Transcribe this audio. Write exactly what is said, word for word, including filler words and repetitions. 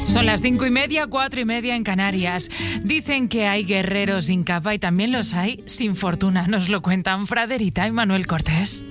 Son las cinco y media, cuatro y media en Canarias. Dicen que hay guerreros sin capa y también los hay sin fortuna. Nos lo cuentan Fraderita y Manuel Cortés.